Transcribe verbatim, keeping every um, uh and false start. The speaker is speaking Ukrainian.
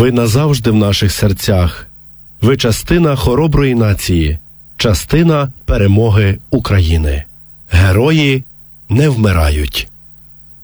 Ви назавжди в наших серцях. Ви частина хороброї нації, частина перемоги України. Герої не вмирають.